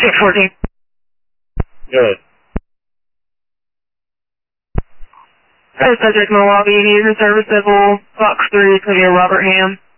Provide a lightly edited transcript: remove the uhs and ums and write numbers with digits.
614. Good. Subject Milwaukee, user service civil, box 3, Clear Robert Ham.